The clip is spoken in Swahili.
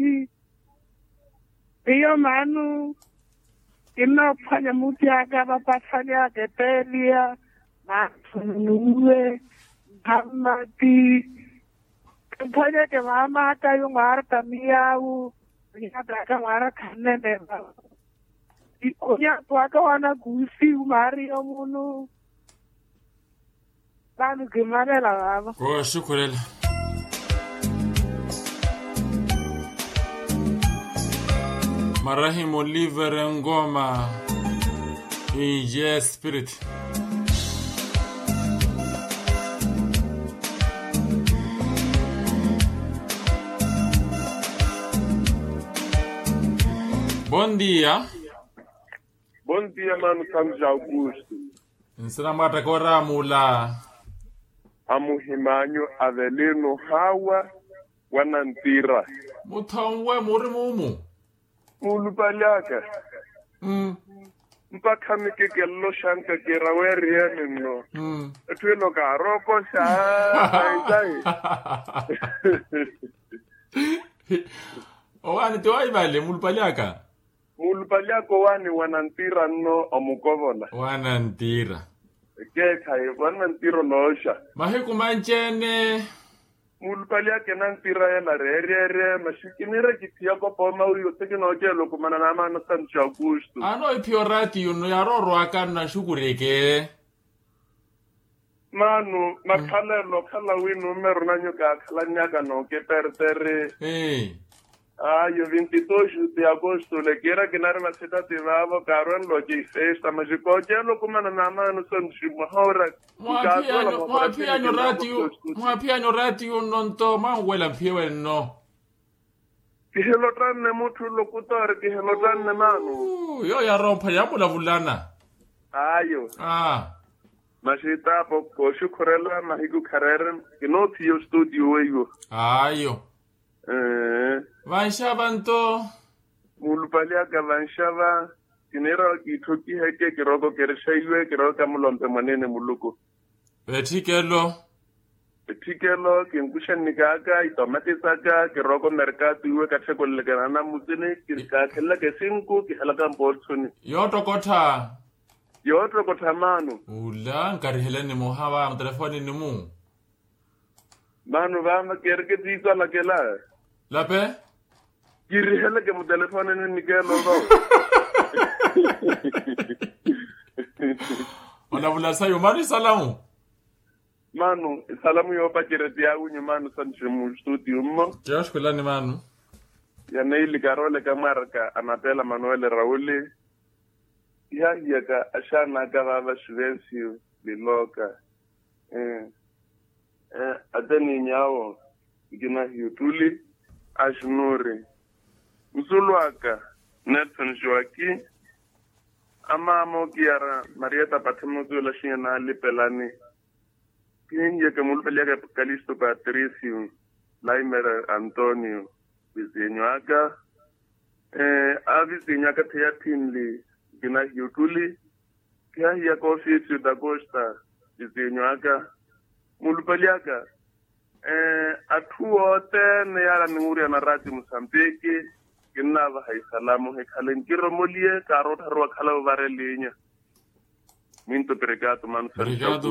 Iyo manu ina fanya mutiaga bapasanya ketelia manuwe hamati fanya ke mama kayo ngara tamiau ina taka ngara kanene ba ikonya twaka wana gusi umari omunu banu gimana la baba ko shukrela Marahim Oliver Ngoma EJ Spirit Bom dia. Bom dia, mano Santos Augusto. Nsinamata kora mula Amuhimanyo Avelino Hawa Wanantira. Muthongwe muri mumu. Mulupalaka. Mpaka mikello shanka kiraweri yanino. Tuelo karoko sha. Owani toa ibale mulupalaka. Mulupalaka wani wanantira no omukovola. Wanantira. Kai wanantiro nosha. Mahiku manchene. Mulupalaka nantira ya la rere mashikinira kitia ko poma uyo tekino kelo kumana na mano Santos Augusto. Ano ipiorati yuno yaroro akana shukureke. Manu makhalelo khala winu merunanyo ka khalanyaka no ke pertere. Ayo 22 de agosto le quiera que nada más está tirado caro en lo que festa mas coche lo como na mano son ahora Mwapiano ratio non to manguela piewe no. Que se lo traen mucho locutor que se lo traen mano. Yo ya rompa ya mula vulana. Ayo. Masita po shukrela mahigu carrera que no tío studio yo. Ayo. Vanshavanto Mulupalaka vanshava kinera kitoki heke kiroko kereshaiwe kiroka mulompe manene muluko. Betikelo kinkusha nikaka itomatisaka kiroko merkatu iwe kachekolekana na muzini kirikakela kesinku kihalaka mbotsuni. Yoto kota manu. Ula nkariheleni muhawa mtelefoni ni mu. Manu vama kerke tiko lakela. Lape? Kirihele ke mu telefone ni nikelo do. Onavula sayo mari salamu. Manu, salamu yo pa kireti ya unye manu sanche mu studio mo. Josh kulani manu. Ya neili karole kamarka anapela Manuel Rauli. Ya ka ashana ka baba Shivensio biloka. Atani nyawo gina Yutuli Ashnuri Mzuluaka Nelson Joaki ama mokiara Marieta Patemozu la shina lipelani kinje ke mulpeleka Calisto Patricio Laimer Antonio Bizinyoaka Avizinyoaka Teatinli gina Yutuli kia ya Officio da Costa Bizinyoaka mulpeleka atuo tene yala ninguri na rati Mozambique kinna ba hay salamu he khalen kiro molie karo tharwa khala ba re linya minto pregato man